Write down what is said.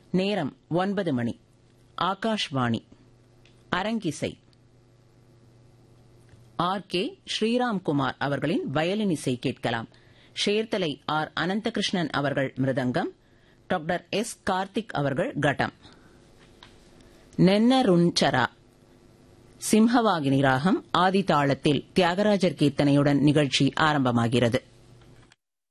நேரம் 9 மணி. ஆகாஷ்வாணி. அரங்கிசை. ஆர்.கே. ஸ்ரீராம்குமார் அவர்களின் வயலின் இசை கேட்கலாம். ஷேர்தலை ஆர். அனந்தகிருஷ்ணன் அவர்கள் மிருதங்கம், டாக்டர் எஸ். கார்த்திக் அவர்கள் கடம். நென்னருஞ்சரா சிம்ஹவாகினி ராகம் ஆதி தாளத்தில் தியாகராஜர் கீர்த்தனையுடன் நிகழ்ச்சி ஆரம்பமாகிறது.